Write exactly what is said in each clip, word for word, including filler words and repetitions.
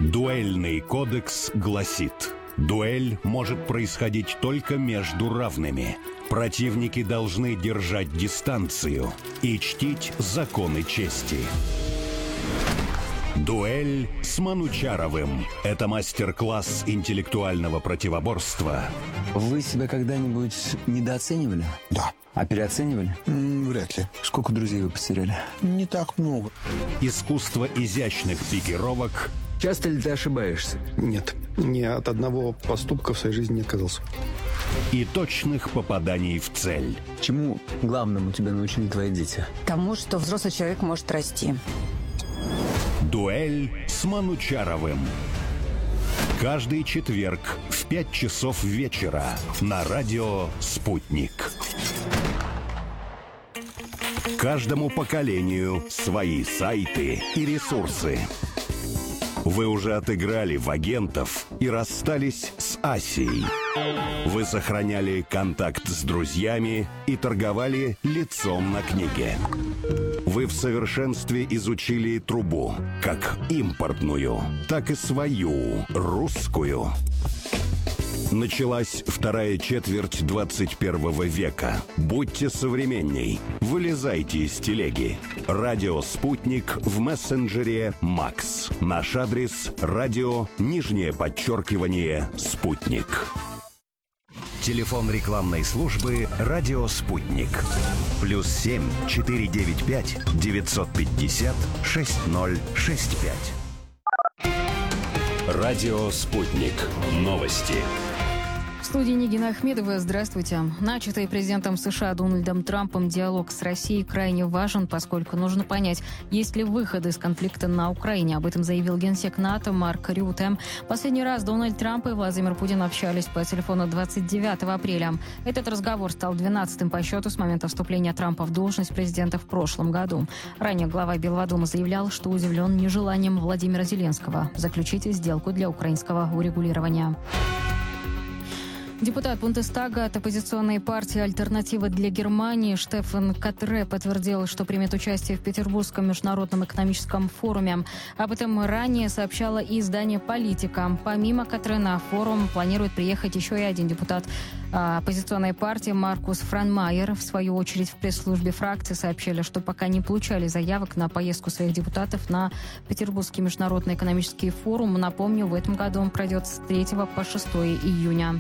Дуэльный кодекс гласит: дуэль может происходить только между равными. Противники должны держать дистанцию и чтить законы чести. Дуэль с Манучаровым. Это мастер-класс интеллектуального противоборства. Вы себя когда-нибудь недооценивали? Да. А переоценивали? М, вряд ли. Сколько друзей вы потеряли? Не так много. Искусство изящных пикировок. Часто ли ты ошибаешься? Нет. Ни от одного поступка в своей жизни не отказался. И точных попаданий в цель. Чему главному тебя научили твои дети? Тому, что взрослый человек может расти. Дуэль с Манучаровым. Каждый четверг в пять часов вечера на радио «Спутник». Каждому поколению свои сайты и ресурсы. Вы уже отыграли в агентов и расстались с Асией. Вы сохраняли контакт с друзьями и торговали лицом на книге. Вы в совершенстве изучили трубу, как импортную, так и свою, русскую. Началась вторая четверть двадцать первого века. Будьте современней. Вылезайте из телеги. Радио «Спутник» в мессенджере «Макс». Наш адрес – радио, нижнее подчеркивание, «Спутник». Телефон рекламной службы «Радио Спутник». Плюс семь четыре девять пять девятьсот пятьдесят шесть ноль шесть пять. Радио «Спутник». Новости. В студии Нигина Ахмедова. Здравствуйте. Начатый президентом США Дональдом Трампом диалог с Россией крайне важен, поскольку нужно понять, есть ли выход из конфликта на Украине. Об этом заявил генсек НАТО Марк Рютте. Последний раз Дональд Трамп и Владимир Путин общались по телефону двадцать девятого апреля. Этот разговор стал двенадцатым по счету с момента вступления Трампа в должность президента в прошлом году. Ранее глава Белого дома заявлял, что удивлен нежеланием Владимира Зеленского заключить сделку для украинского урегулирования. Депутат Бундестага от оппозиционной партии «Альтернатива для Германии» Штефан Катре подтвердил, что примет участие в Петербургском международном экономическом форуме. Об этом ранее сообщало и издание «Политика». Помимо Катре на форум планирует приехать еще и один депутат оппозиционной партии Маркус Франмайер. В свою очередь в пресс-службе фракции сообщили, что пока не получали заявок на поездку своих депутатов на Петербургский международный экономический форум. Напомню, в этом году он пройдет с третьего по шестое июня.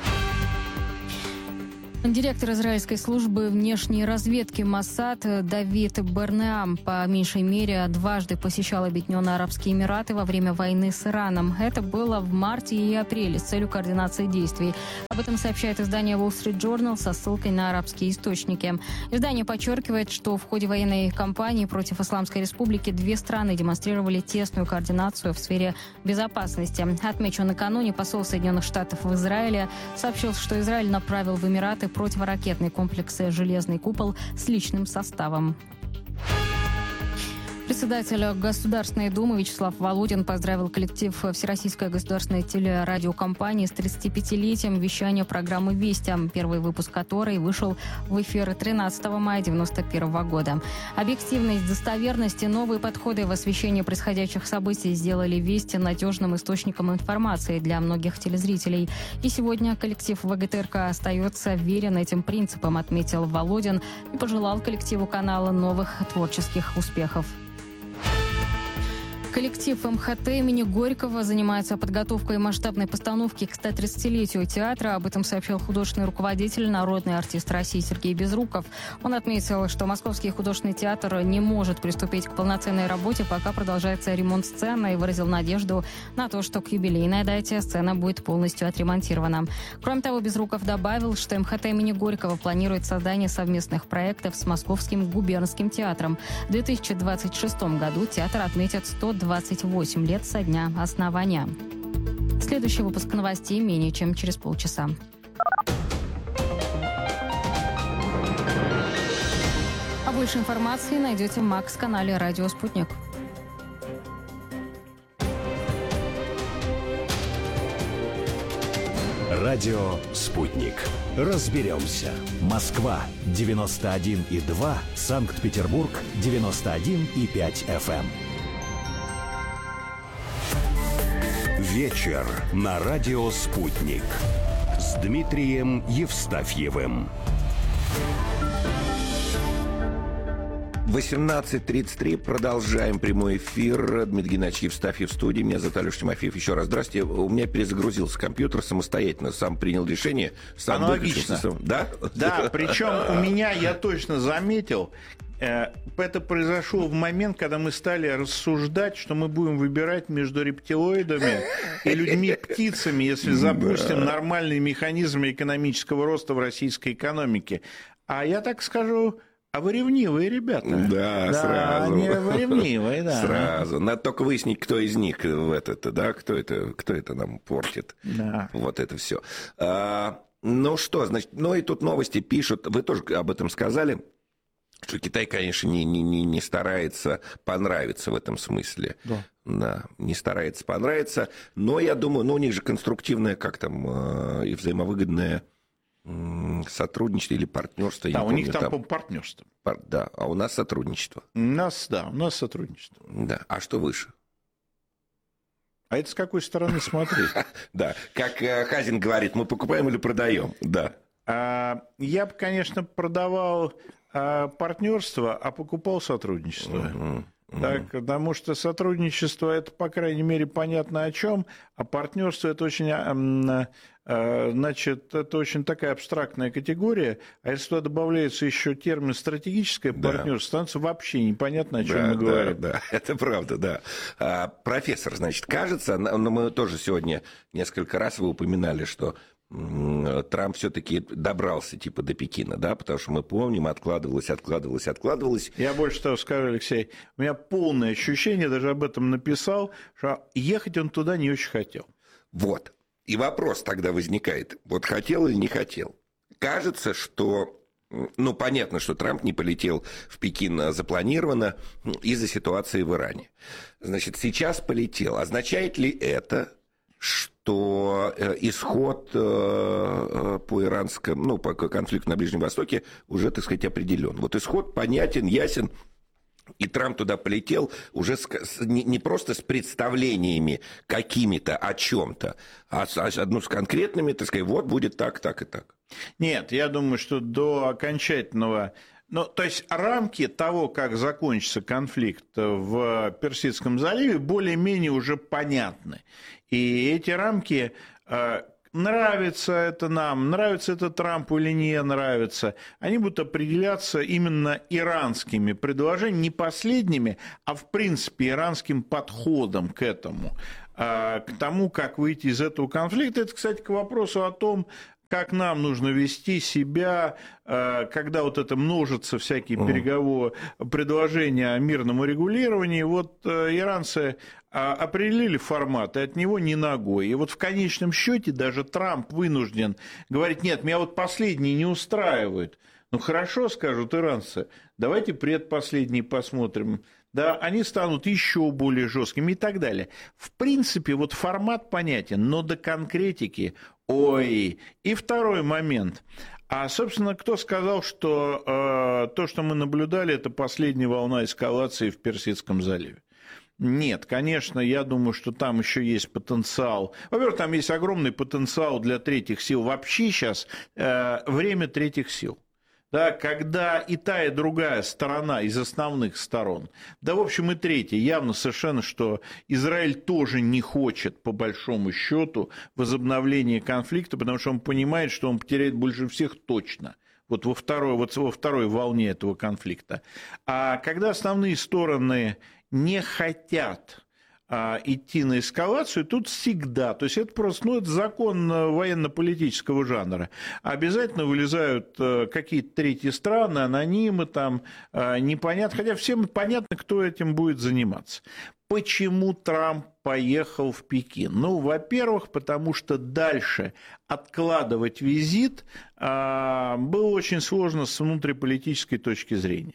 Директор израильской службы внешней разведки Моссад Давид Барнеам по меньшей мере дважды посещал Объединенные Арабские Эмираты во время войны с Ираном. Это было в марте и апреле с целью координации действий. Об этом сообщает издание Wall Street Journal со ссылкой на арабские источники. Издание подчеркивает, что в ходе военной кампании против Исламской Республики две страны демонстрировали тесную координацию в сфере безопасности. Отмечу, накануне посол Соединенных Штатов в Израиле сообщил, что Израиль направил в Эмираты противоракетные комплексы «Железный купол» с личным составом. Председатель Государственной Думы Вячеслав Володин поздравил коллектив Всероссийской государственной телерадиокомпании с тридцатипятилетием вещания программы «Вести», первый выпуск которой вышел в эфир тринадцатого мая девяносто первого года. Объективность, достоверность и новые подходы в освещении происходящих событий сделали «Вести» надежным источником информации для многих телезрителей. И сегодня коллектив ВГТРК остается верен этим принципам, отметил Володин и пожелал коллективу канала новых творческих успехов. Коллектив эм ха тэ имени Горького занимается подготовкой масштабной постановки к стотридцатилетию театра. Об этом сообщил художественный руководитель, народный артист России Сергей Безруков. Он отметил, что Московский художественный театр не может приступить к полноценной работе, пока продолжается ремонт сцены, и выразил надежду на то, что к юбилейной дате сцена будет полностью отремонтирована. Кроме того, Безруков добавил, что эм ха тэ имени Горького планирует создание совместных проектов с Московским губернским театром. В две тысячи двадцать шестом году театр отметит сто двадцать восемь лет со дня основания. Следующий выпуск новостей менее чем через полчаса. А больше информации найдете в Макс-канале «Радио Спутник». Радио «Спутник». Разберемся. Москва девяносто один и два, Санкт-Петербург девяносто один и пять эф эм. Вечер на радио «Спутник» с Дмитрием Евстафьевым. восемнадцать тридцать три. Продолжаем прямой эфир. Дмитрий Геннадьевич Евстафьев в студии. Меня зовут Алеша Тимофеев. Еще раз здравствуйте. У меня перезагрузился компьютер самостоятельно. Сам принял решение. Сам Аналогично. Да? Да, причем у меня, я точно заметил, это произошло в момент, когда мы стали рассуждать, что мы будем выбирать между рептилоидами и людьми-птицами, если запустим нормальные механизмы экономического роста в российской экономике. А я так скажу... А вы ревнивые ребята. Да, да сразу. Они ревнивые, да. Сразу. Надо только выяснить, кто из них в этот, да, кто это, кто это нам портит. Да. Вот это все. А, ну что, значит, ну и тут новости пишут, вы тоже об этом сказали, что Китай, конечно, не, не, не старается понравиться в этом смысле. Да. Да, не старается понравиться. Но я думаю, ну у них же конструктивное, как там, и взаимовыгодное сотрудничество или партнерство. Да, у помню, них там, там по партнерство. Пар... Да, а у нас сотрудничество. У нас, да, у нас сотрудничество. Да, а что выше? А это с какой стороны смотреть? Да, как Хазин говорит, мы покупаем или продаем, да. Я бы, конечно, продавал партнерство, а покупал сотрудничество. Так, потому что сотрудничество это, по крайней мере, понятно о чем, а партнерство это очень, значит, это очень такая абстрактная категория, а если туда добавляется еще термин стратегическое партнерство, да. становится вообще непонятно, о чем да, мы говорим. Да, да, это правда, да. А, профессор, значит, кажется, но мы тоже сегодня несколько раз вы упоминали, что Трамп все-таки добрался типа до Пекина, да, потому что мы помним, откладывалось, откладывалось, откладывалось. Я больше того скажу, Алексей, у меня полное ощущение, даже об этом написал, что ехать он туда не очень хотел. Вот. И вопрос тогда возникает, вот хотел или не хотел. Кажется, что, ну, понятно, что Трамп не полетел в Пекин запланированно из-за ситуации в Иране. Значит, сейчас полетел. Означает ли это, что исход по иранскому, ну, по конфликту на Ближнем Востоке уже, так сказать, определен? Вот исход понятен, ясен, и Трамп туда полетел уже с, не, не просто с представлениями какими-то о чем-то, а с, а ну, с конкретными, так сказать, вот будет так, так и так. Нет, я думаю, что до окончательного... Ну, то есть рамки того, как закончится конфликт в Персидском заливе, более-менее уже понятны. И эти рамки, нравится это нам, нравится это Трампу или не нравится, они будут определяться именно иранскими предложениями, не последними, а в принципе иранским подходом к этому, к тому, как выйти из этого конфликта. Это, кстати, к вопросу о том, как нам нужно вести себя, когда вот это множатся всякие mm. переговоры, предложения о мирном урегулировании. Вот иранцы определили формат, и от него ни ногой. И вот в конечном счете даже Трамп вынужден говорить, нет, меня вот последние не устраивают. Ну хорошо, скажут иранцы, давайте предпоследние посмотрим. Да, они станут еще более жесткими и так далее. В принципе, вот формат понятен, но до конкретики, ой. И второй момент. А, собственно, кто сказал, что э, то, что мы наблюдали, это последняя волна эскалации в Персидском заливе? Нет, конечно, я думаю, что там еще есть потенциал. Во-первых, там есть огромный потенциал для третьих сил. Вообще сейчас э, время третьих сил. Да, когда и та, и другая сторона из основных сторон, да, в общем, и третья, явно совершенно, что Израиль тоже не хочет, по большому счету, возобновления конфликта, потому что он понимает, что он потеряет больше всех точно. Вот во второй, вот во второй волне этого конфликта. А когда основные стороны не хотят идти на эскалацию, тут всегда, то есть это просто, ну, это закон военно-политического жанра. Обязательно вылезают какие-то третьи страны, анонимы там, непонятно, хотя всем понятно, кто этим будет заниматься. Почему Трамп поехал в Пекин? Ну, во-первых, потому что дальше откладывать визит а, было очень сложно с внутриполитической точки зрения.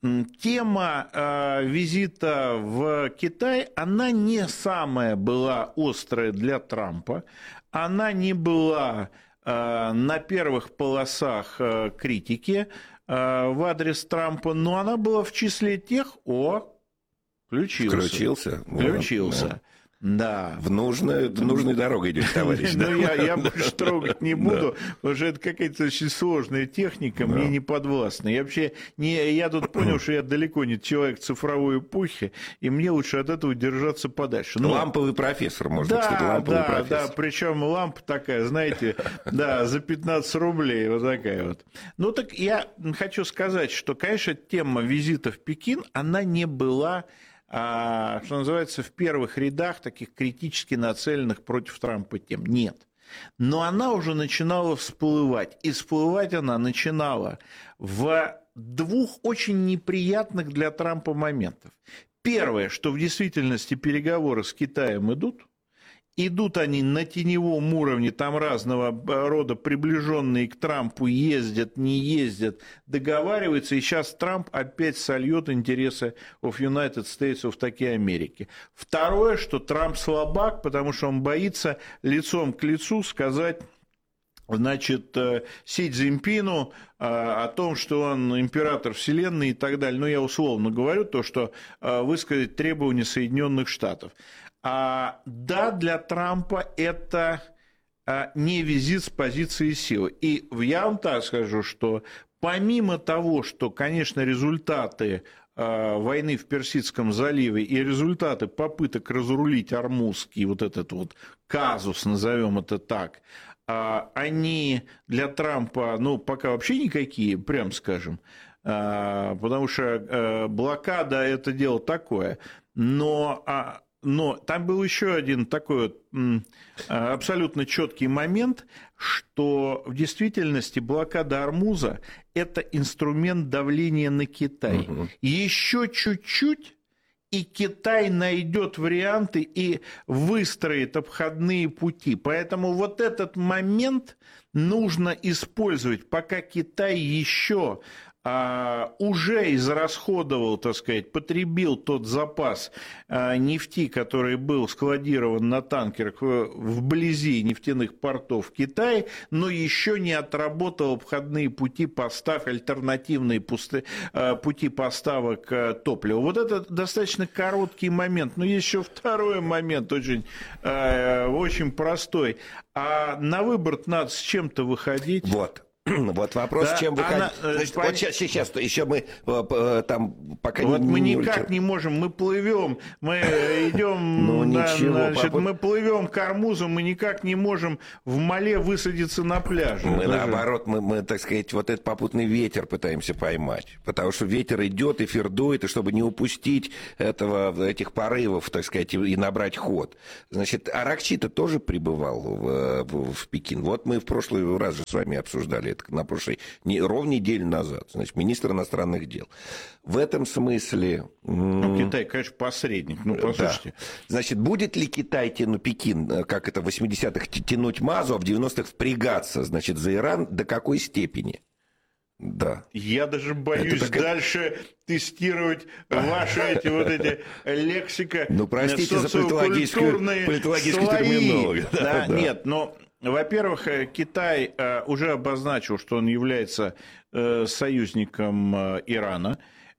Тема а, визита в Китай, она не самая была острая для Трампа, она не была а, на первых полосах а, критики а, в адрес Трампа, но она была в числе тех, о... Включился. Включился. Включился. Вот, Да. В нужную, в нужной дорогой идет, товарищ. Ну, я, я больше трогать не буду, потому что это какая-то очень сложная техника, мне не подвластна. Я вообще, не, я тут понял, что я далеко не человек цифровой эпохи, и мне лучше от этого держаться подальше. Но... Ламповый профессор, можно да, сказать, ламповый да, профессор. Да, причем лампа такая, знаете, да, за пятнадцать рублей, вот такая вот. Ну, так я хочу сказать, что, конечно, тема визита в Пекин, она не была... А, что называется, в первых рядах таких критически нацеленных против Трампа тем. Нет. Но она уже начинала всплывать. И всплывать она начинала в двух очень неприятных для Трампа моментах. Первое, что в действительности переговоры с Китаем идут. Идут они на теневом уровне, там разного рода приближенные к Трампу ездят, не ездят, договариваются, и сейчас Трамп опять сольет интересы of United States of такие Америки. Второе, что Трамп слабак, потому что он боится лицом к лицу сказать... Значит, Си Цзиньпину о том, что он император Вселенной и так далее. Ну, я условно говорю то, что высказать требования Соединенных Штатов. А, да, для Трампа это а, не визит с позиции силы. И я вам так скажу, что помимо того, что, конечно, результаты а, войны в Персидском заливе и результаты попыток разрулить Ормузский вот этот вот казус, назовем это так, а, они для Трампа, ну, пока вообще никакие, прям скажем, а, потому что а, блокада – это дело такое, но... А, Но там был еще один такой вот абсолютно четкий момент, что в действительности блокада Ормуза – это инструмент давления на Китай. Угу. Еще чуть-чуть, и Китай найдет варианты и выстроит обходные пути. Поэтому вот этот момент нужно использовать, пока Китай еще... А, уже израсходовал, так сказать, потребил тот запас а, нефти, который был складирован на танкерах вблизи нефтяных портов в Китае, но еще не отработал обходные пути поставок, альтернативные пусты, а, пути поставок а, топлива. Вот это достаточно короткий момент. Но есть еще второй момент, очень, а, очень простой. А на выбор надо с чем-то выходить. Вот. Вот вопрос, да, чем выходить. Она, Значит, пон... Вот сейчас, сейчас еще мы там пока вот не... мы не никак улетим. Не можем, мы плывем, мы идем, ну, на, ничего, значит, папа... мы плывем к Ормузу, мы никак не можем в Мале высадиться на пляже. Мы даже. Наоборот, мы, мы, так сказать, вот этот попутный ветер пытаемся поймать, потому что ветер идет, эфир дует, и чтобы не упустить этого, этих порывов, так сказать, и набрать ход. Значит, Аракчи-то тоже прибывал в, в, в Пекин. Вот мы в прошлый раз же с вами обсуждали это на прошлой, не, ровно неделю назад, значит, министр иностранных дел. В этом смысле... Ну, Китай, конечно, посредник, ну, послушайте. Да. Значит, будет ли Китай тянуть Пекин, как это в восьмидесятых, тянуть мазу, а в девяностых впрягаться, значит, за Иран до какой степени? Да. Я даже боюсь так... дальше тестировать ваши эти вот эти лексика. Ну, простите за политологическую терминологию. Да, да. Нет, но... Во-первых, Китай уже обозначил, что он является союзником Ирана,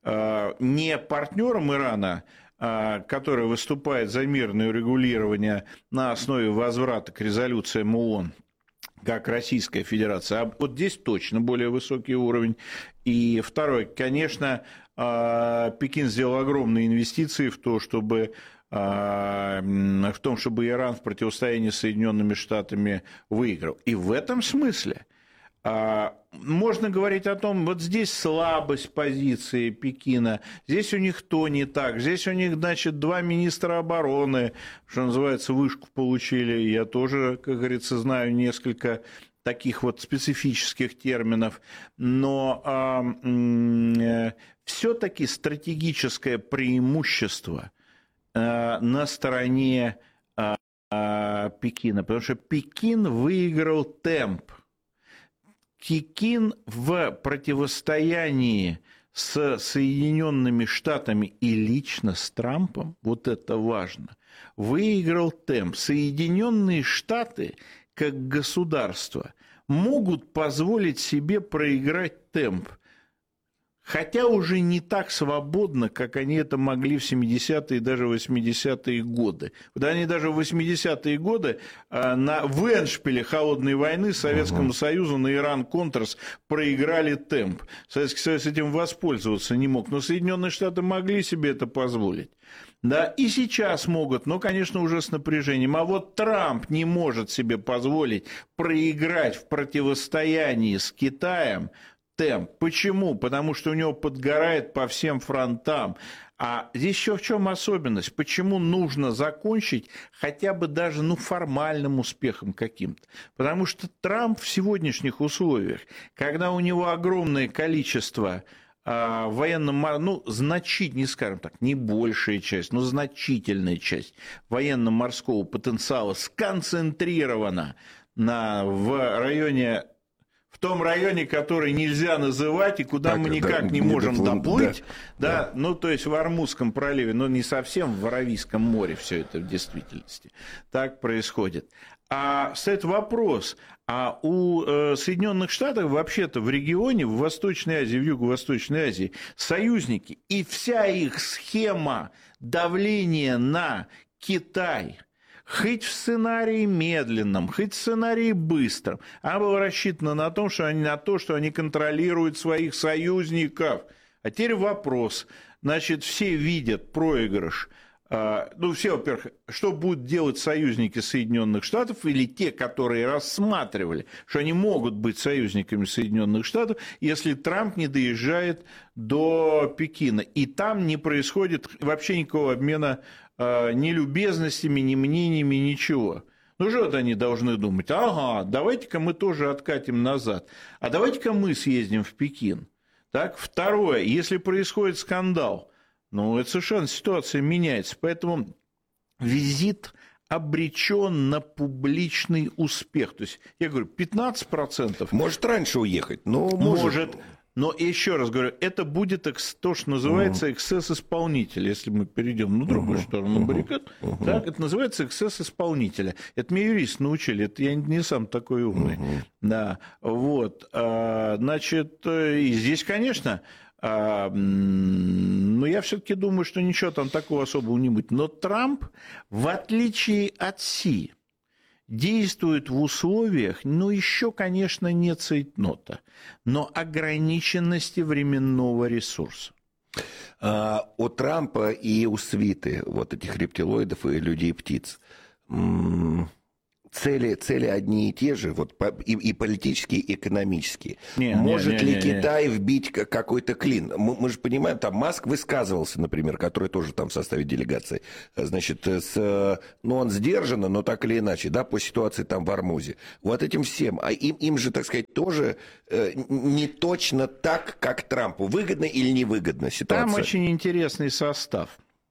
не партнером Ирана, который выступает за мирное урегулирование на основе возврата к резолюциям ООН, как Российская Федерация. А вот здесь точно более высокий уровень. И второе, конечно, Пекин сделал огромные инвестиции в то, чтобы... в том, чтобы Иран в противостоянии с Соединенными Штатами выиграл. И в этом смысле можно говорить о том, вот здесь слабость позиции Пекина, здесь у них то не так, здесь у них, значит, два министра обороны, что называется, вышку получили. Я тоже, как говорится, знаю несколько таких вот специфических терминов, но э, все-таки стратегическое преимущество на стороне а, а, Пекина, потому что Пекин выиграл темп. Пекин в противостоянии с Соединенными Штатами и лично с Трампом, вот это важно, выиграл темп. Соединенные Штаты, как государство, могут позволить себе проиграть темп. хотя уже не так свободно, как они это могли в семидесятые и даже восьмидесятые годы. Вот они даже в восьмидесятые годы на, в эндшпиле холодной войны Советскому uh-huh. Союзу на Иран-Контрас проиграли темп. Советский Союз этим воспользоваться не мог, но Соединенные Штаты могли себе это позволить. Да, и сейчас могут, но, конечно, уже с напряжением. А вот Трамп не может себе позволить проиграть в противостоянии с Китаем темп. Почему? Потому что у него подгорает по всем фронтам. А здесь еще в чем особенность? Почему нужно закончить хотя бы даже ну, формальным успехом каким-то? Потому что Трамп в сегодняшних условиях, когда у него огромное количество военно, ну, значительно, не скажем так, не большая часть, но значительная часть военно-морского потенциала сконцентрирована на, в районе, в том районе, который нельзя называть и куда так, мы никак да, не можем доплыл, доплыть, да, да, ну, то есть в Ормузском проливе, но не совсем в Аравийском море все это в действительности так происходит. А стоит вопрос, а у э, Соединенных Штатов вообще-то в регионе, в Восточной Азии, в Юго-Восточной Азии союзники, и вся их схема давления на Китай, хоть в сценарии медленном, хоть в сценарии быстром, она была рассчитана на том, что они, на то, что они контролируют своих союзников. А теперь вопрос, значит, все видят проигрыш. Ну, все, во-первых, что будут делать союзники Соединенных Штатов или те, которые рассматривали, что они могут быть союзниками Соединенных Штатов, если Трамп не доезжает до Пекина. И там не происходит вообще никакого обмена ни любезностями, ни мнениями, ничего. Ну, что вот они должны думать? Ага, давайте-ка мы тоже откатим назад. А давайте-ка мы съездим в Пекин. Так, второе, если происходит скандал, ну, это совершенно ситуация меняется. Поэтому визит обречен на публичный успех. То есть, я говорю, пятнадцать процентов. Может раньше уехать, но может. может. Но еще раз говорю, это будет то, что называется uh-huh. эксцесс исполнителя. Если мы перейдем на другую uh-huh. сторону баррикад, uh-huh. так, это называется эксцесс исполнителя. Это меня юристы научили, это я не сам такой умный. Uh-huh. Да, вот. Значит, и здесь, конечно... Но я все-таки думаю, что ничего там такого особого не будет. Но Трамп, в отличие от Си, действует в условиях, ну, еще, конечно, не цейтнота, но ограниченности временного ресурса. А, у Трампа и у свиты вот этих рептилоидов и людей-птиц Цели, цели одни и те же, вот, и, и политические, и экономические. Не, Может не, не, ли не, Китай не. вбить какой-то клин? Мы, мы же понимаем, там Маск высказывался, например, который тоже там в составе делегации. Значит, с, ну, он сдержанно, но так или иначе, да, по ситуации там в Ормузе. Вот этим всем. А им, им же, так сказать, тоже э, не точно так, как Трампу. Выгодно или невыгодно ситуация? Там очень интересный состав.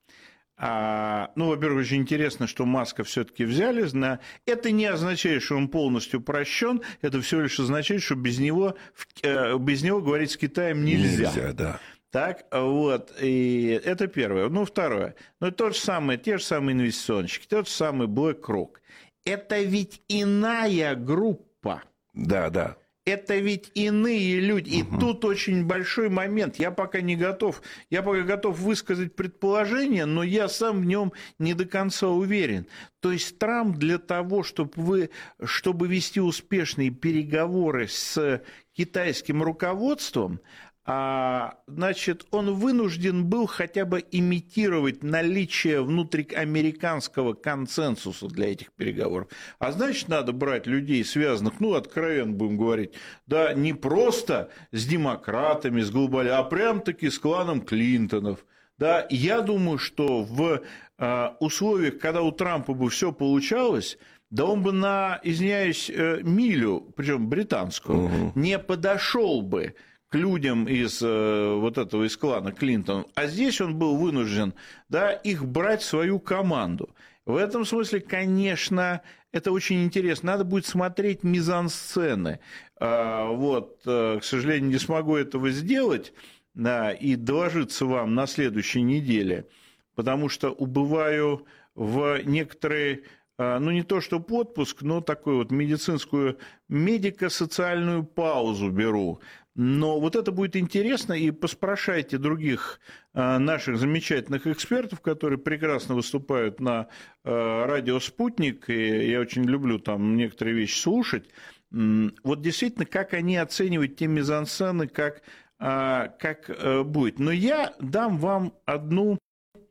А, ну, во-первых, очень интересно, что Маска все-таки взяли. На... Это не означает, что он полностью прощен. Это всего лишь означает, что без него, без него говорить с Китаем нельзя. Нельзя, да. Так, вот, и это первое. Ну, второе. Ну, то же самое, те же самые инвестиционщики, тот же самый BlackRock. Это ведь иная группа. Да, да. Это ведь иные люди. И угу. тут очень большой момент. Я пока не готов. Я пока готов высказать предположение, но я сам в нем не до конца уверен. То есть Трамп для того, чтобы, вы, чтобы вести успешные переговоры с китайским руководством, а, значит, он вынужден был хотя бы имитировать наличие внутриамериканского консенсуса для этих переговоров. А значит, надо брать людей, связанных, ну, откровенно будем говорить, да, не просто с демократами, с глобали, а прям-таки с кланом Клинтонов. Да, я думаю, что в а, условиях, когда у Трампа бы все получалось, да он бы на, извиняюсь, милю, причем британскую, угу. не подошел бы к людям из э, вот этого из клана Клинтон, а здесь он был вынужден, да, их брать в свою команду. В этом смысле, конечно, это очень интересно. Надо будет смотреть мизансцены. А, вот, к сожалению, не смогу этого сделать, да, и доложиться вам на следующей неделе, потому что убываю в некоторые, ну, не то что отпуск, но такую вот медицинскую, медико-социальную паузу беру. Но вот это будет интересно, и поспрашайте других наших замечательных экспертов, которые прекрасно выступают на радио «Спутник», и я очень люблю там некоторые вещи слушать. Вот действительно, как они оценивают те мизансцены, как, как будет. Но я дам вам одну...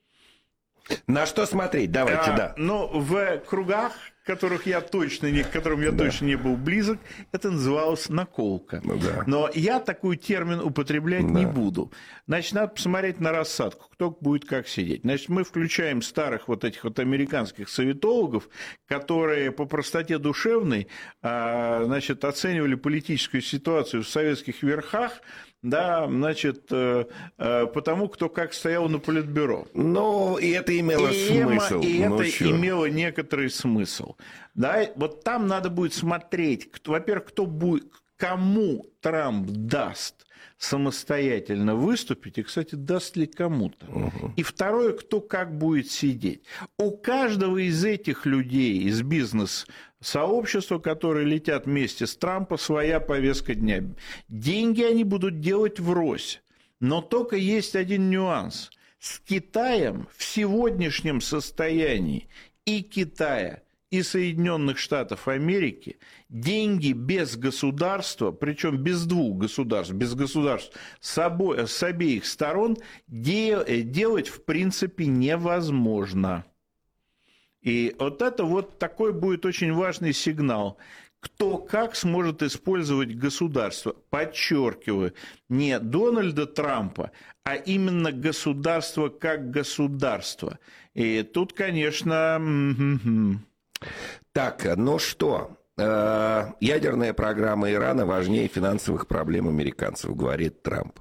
На что смотреть? Давайте, а, да. Ну, в кругах, которых я точно не, к которым я да. точно не был близок, это называлось наколка. Ну, да. Но я такой термин употреблять да. не буду. Значит, надо посмотреть на рассадку, кто будет как сидеть. Значит, мы включаем старых вот этих вот американских советологов, которые по простоте душевной, значит, оценивали политическую ситуацию в советских верхах, да, значит, потому кто как стоял на политбюро. Ну, и это имело и смысл. И ну, это чё? имело некоторый смысл. Да, вот там надо будет смотреть, кто, во-первых, кто будет, кому Трамп даст самостоятельно выступить, и, кстати, даст ли кому-то. Угу. И второе, кто как будет сидеть. У каждого из этих людей, из бизнес-сообщества, которые летят вместе с Трампом, своя повестка дня. Деньги они будут делать врозь. Но только есть один нюанс. С Китаем в сегодняшнем состоянии и Китая, и Соединенных Штатов Америки деньги без государства, причем без двух государств, без государств с, обо... с обеих сторон де... делать в принципе невозможно. И вот это вот такой будет очень важный сигнал. Кто как сможет использовать государство. Подчеркиваю, не Дональда Трампа, а именно государство как государство. И тут, конечно... Так, ну что, ядерная программа Ирана важнее финансовых проблем американцев, говорит Трамп.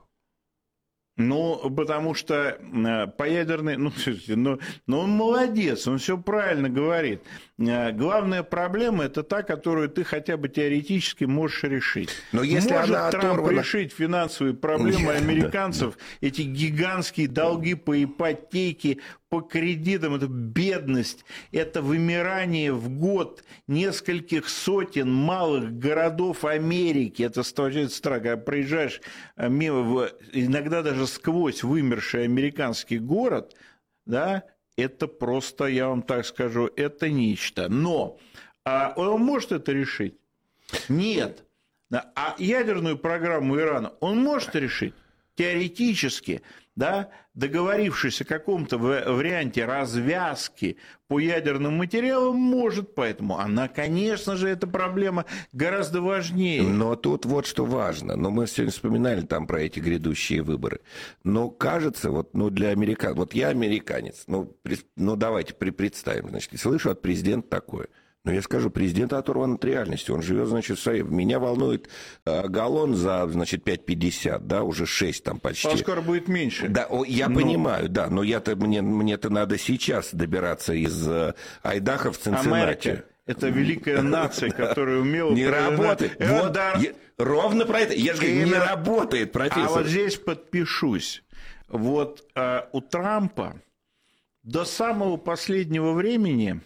Ну, потому что по ядерной... Ну, ну, ну, он молодец, он все правильно говорит. Главная проблема – это та, которую ты хотя бы теоретически можешь решить. Но если может она Трамп оторвана... решить финансовые проблемы американцев, да, да. эти гигантские долги по ипотеке, по кредитам, это бедность, это вымирание в год нескольких сотен малых городов Америки. Это очень страшно. Когда проезжаешь мимо, иногда даже сквозь вымерший американский город, да, это просто, я вам так скажу, это нечто. Но а он может это решить? Нет. А ядерную программу Ирана он может решить? Теоретически, да, договорившись о каком-то варианте развязки по ядерным материалам, может, поэтому она, конечно же, эта проблема гораздо важнее. Но тут вот что важно, но мы сегодня вспоминали там про эти грядущие выборы, но кажется, вот, ну, для американцев, вот я американец, ну, при, ну давайте при, представим, значит, и слышу от президента такое. Но я скажу, президент оторван от реальности. Он живет, значит, в своей... Меня волнует э, галлон за, значит, пять пятьдесят, да, уже шесть там почти. А скоро будет меньше. Да, о, я но... понимаю, да, но я-то, мне, мне-то надо сейчас добираться из э, Айдахо в Цинциннати. Америка – это великая нация, которая умела... Не работает. Вот, ровно про это. Я же говорю, не работает, профессор. А вот здесь подпишусь. Вот у Трампа до самого последнего времени...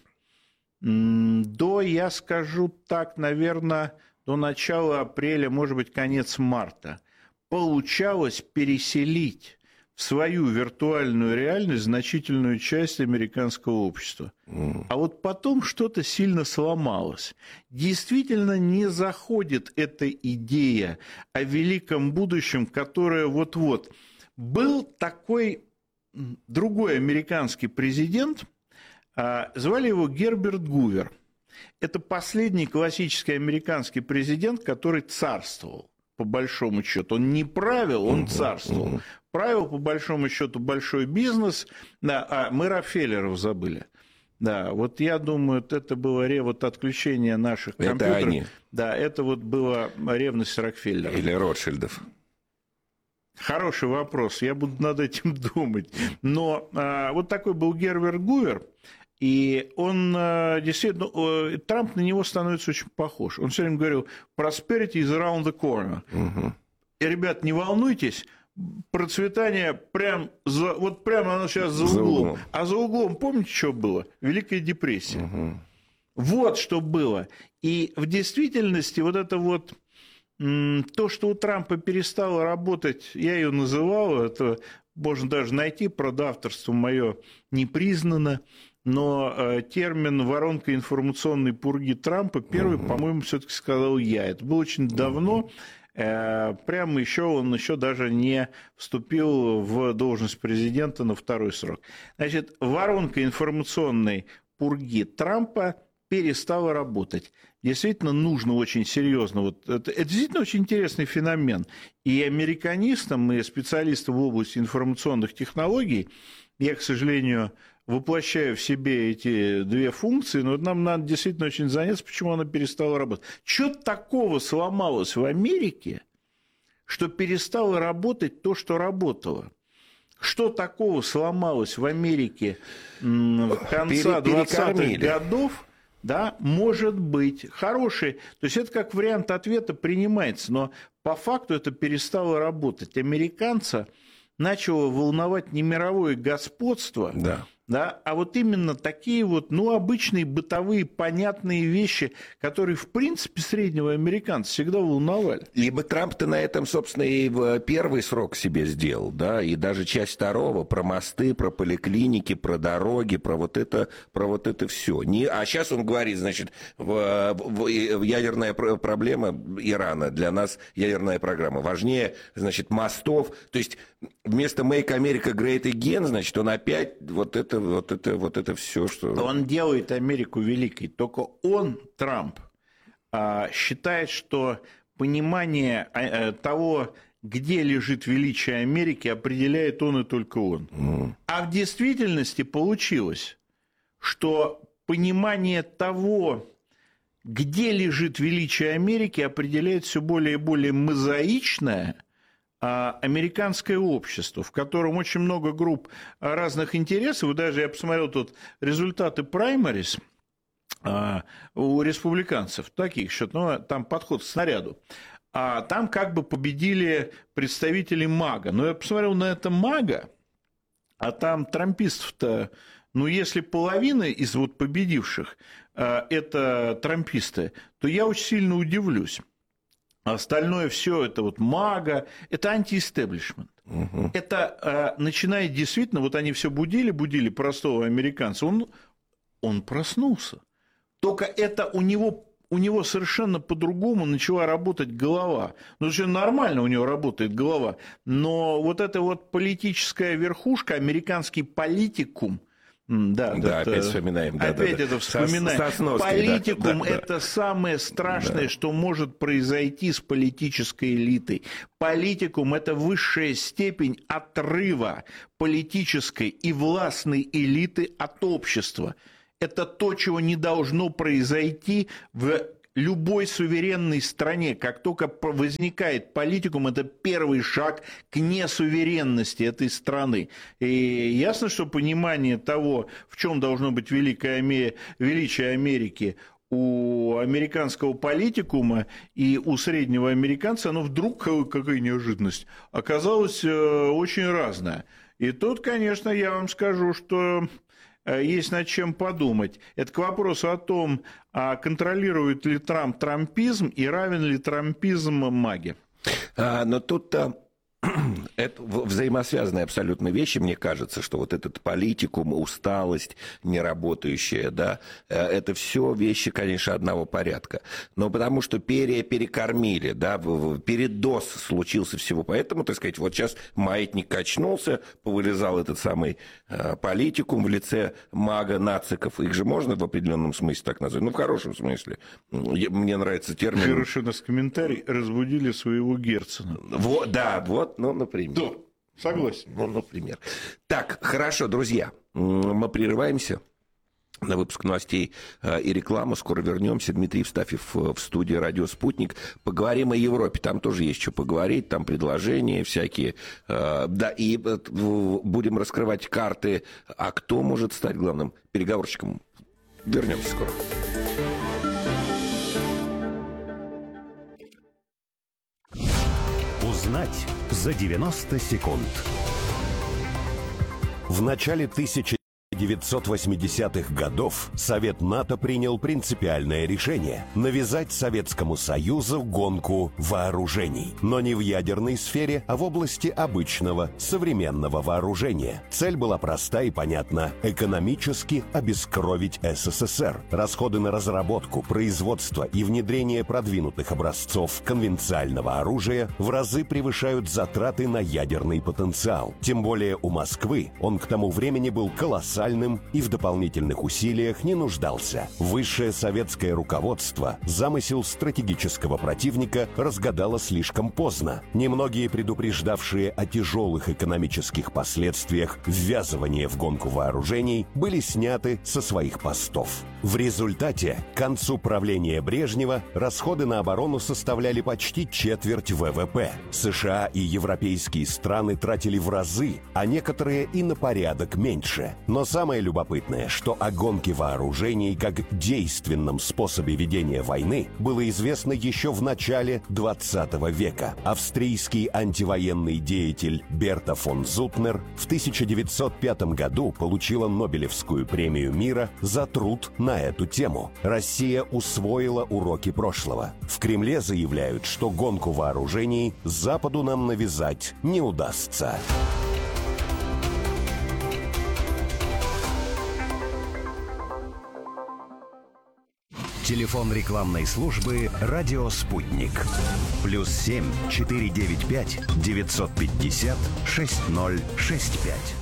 До, я скажу так, наверное, до начала апреля, может быть, конец марта, получалось переселить в свою виртуальную реальность значительную часть американского общества. Mm. А вот потом что-то сильно сломалось. Действительно не заходит эта идея о великом будущем, которое вот-вот. Был такой другой американский президент, звали его Герберт Гувер. Это последний классический американский президент, который царствовал, по большому счету. Он не правил, он царствовал. Правил, по большому счету, большой бизнес. Да, а мы Рокфеллеров забыли. Да, вот я думаю, это было вот отключение наших компьютеров. Это они. Да, это вот была ревность Рокфеллера. Или Ротшильдов. Хороший вопрос, я буду над этим думать. Но а, вот такой был Герберт Гувер. И он действительно, Трамп на него становится очень похож. Он все время говорил, prosperity is around the corner. Угу. И, ребят, не волнуйтесь, процветание прям за, вот прямо оно сейчас за, за углом. углом. А за углом, помните, что было? Великая депрессия. Угу. Вот что было. И в действительности вот это вот То, что у Трампа перестало работать, я ее называл, это можно даже найти, правда, авторство мое не признано, но термин «воронка информационной пурги Трампа» первый, угу. по-моему, все-таки сказал я. Это было очень давно, угу. прямо еще он еще даже не вступил в должность президента на второй срок. Значит, воронка информационной пурги Трампа перестала работать. Действительно, нужно очень серьезно. Вот это, это действительно очень интересный феномен. И американистам, и специалистам в области информационных технологий, я, к сожалению, воплощаю в себе эти две функции, но нам надо действительно очень заняться, почему она перестала работать. Что такого сломалось в Америке, что перестало работать то, что работало? Что такого сломалось в Америке конца двадцатых годов? Да, может быть, хороший. То есть это как вариант ответа принимается, но по факту это перестало работать. Американца начало волновать не мировое господство, да. Да, а вот именно такие вот, ну, обычные бытовые понятные вещи, которые, в принципе, среднего американца всегда волновали. Либо Трамп-то на этом, собственно, и в первый срок себе сделал, да, и даже часть второго, про мосты, про поликлиники, про дороги, про вот это, про вот это все. Не, а сейчас он говорит, значит, в, в, ядерная проблема Ирана, для нас ядерная программа важнее, значит, мостов, то есть вместо «Make America Great Again», значит, он опять вот это Вот это, вот это все, что... Он делает Америку великой. Только он, Трамп, считает, что понимание того, где лежит величие Америки, определяет он и только он. Mm. А в действительности получилось, что понимание того, где лежит величие Америки, определяет все более и более мозаичное американское общество, в котором очень много групп разных интересов. Даже я посмотрел тут результаты праймарис у республиканцев, таких счет, но там подход к снаряду. А там как бы победили представители МАГА. Но я посмотрел на это МАГА, а там трампистов-то, ну, если половина из вот победивших это трамписты, то я очень сильно удивлюсь. Остальное все это вот МАГА, это антиэстеблишмент. Угу. Это э, начинает действительно, вот они все будили, будили простого американца, он, он проснулся. Только это у него, у него совершенно по-другому начала работать голова. Ну, что нормально у него работает голова, но вот эта вот политическая верхушка, американский политикум, Да, да, это, опять вспоминаем. Да, опять да, это да. вспоминаем. Со, сосновской, Политикум да, да, это да. самое страшное, да. что может произойти с политической элитой. Политикум это высшая степень отрыва политической и властной элиты от общества. Это то, чего не должно произойти в любой суверенной стране. Как только возникает политикум, это первый шаг к несуверенности этой страны. И ясно, что понимание того, в чем должно быть великое, величие Америки у американского политикума и у среднего американца, оно вдруг, какая неожиданность, оказалось очень разное. И тут, конечно, я вам скажу, что есть над чем подумать. Это к вопросу о том, а контролирует ли Трамп трампизм и равен ли трампизм МАГе. А, но тут-то это взаимосвязанные абсолютно вещи, мне кажется, что вот этот политикум, усталость неработающая, да, это все вещи, конечно, одного порядка. Но потому что пере, перекормили, да, передоз случился всего. Поэтому, так сказать, вот сейчас маятник качнулся, повылезал этот самый политикум в лице мага, нациков. Их же можно в определенном смысле так назвать? Ну, в хорошем смысле. Мне нравится термин. Хороший у нас комментарий. Разбудили своего Герцена. Вот, да, вот. Ну, например. Да, согласен. Ну, например. Так, хорошо, друзья, мы прерываемся на выпуск новостей и рекламу. Скоро вернемся. Дмитрий Евстафьев в студии «Радио Спутник». Поговорим о Европе. Там тоже есть что поговорить. Там предложения всякие. Да, и будем раскрывать карты. А кто может стать главным переговорщиком? Вернемся скоро. Узнать за девяносто секунд. В начале тысячи девятьсот восьмидесятых годов Совет НАТО принял принципиальное решение навязать Советскому Союзу гонку вооружений. Но не в ядерной сфере, а в области обычного, современного вооружения. Цель была проста и понятна – экономически обескровить СССР. Расходы на разработку, производство и внедрение продвинутых образцов конвенциального оружия в разы превышают затраты на ядерный потенциал. Тем более у Москвы он к тому времени был колоссальным и в дополнительных усилиях не нуждался. Высшее советское руководство замысел стратегического противника разгадало слишком поздно. Немногие предупреждавшие о тяжелых экономических последствиях ввязывания в гонку вооружений были сняты со своих постов. В результате, к концу правления Брежнева расходы на оборону составляли почти четверть ВВП. США и европейские страны тратили в разы, а некоторые и на порядок меньше. Но самое любопытное, что о гонке вооружений как действенном способе ведения войны было известно еще в начале двадцатого века. Австрийский антивоенный деятель Берта фон Зутнер в тысяча девятьсот пятом году получила Нобелевскую премию мира за труд на эту тему. Россия усвоила уроки прошлого. В Кремле заявляют, что гонку вооружений Западу нам навязать не удастся. Телефон рекламной службы «Радио Спутник». Плюс семь четыре девять пять девятьсот пятьдесят шесть ноль шесть пять.